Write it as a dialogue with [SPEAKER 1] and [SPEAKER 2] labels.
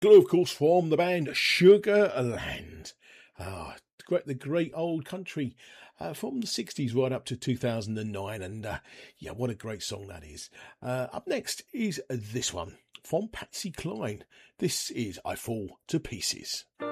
[SPEAKER 1] Glue, of course, from the band Sugar Land. The great old country from the 60s right up to 2009. And yeah, what a great song that is. Up next is this one from Patsy Cline. This is I Fall to Pieces.